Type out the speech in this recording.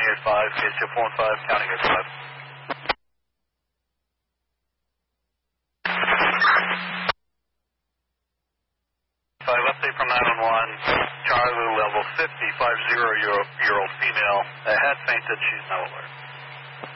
counting at 5, KHF 15, counting at 5. Update from 911, Charlie level 50, 50-year-old female, had fainted, she's no alert.